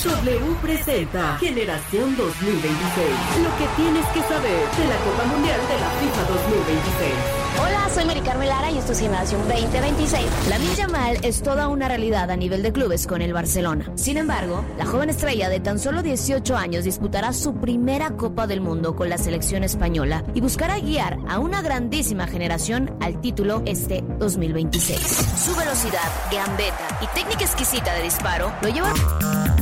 W presenta Generación 2026. Lo que tienes que saber de la Copa Mundial de la FIFA 2026. Hola, soy Mari Carmen Lara y esto es Generación 2026. Lamine Yamal es toda una realidad a nivel de clubes con el Barcelona. Sin embargo, la joven estrella de tan solo 18 años disputará su primera Copa del Mundo con la selección española y buscará guiar a una grandísima generación al título este 2026. Su velocidad, gambeta y técnica exquisita de disparo lo lleva